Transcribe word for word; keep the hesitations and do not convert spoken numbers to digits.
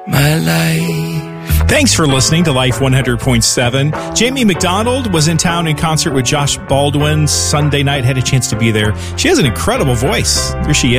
my life. Thanks for listening to Life one hundred point seven. Jamie McDonald was in town in concert with Josh Baldwin Sunday night. Had a chance to be there. She has an incredible voice. There she is.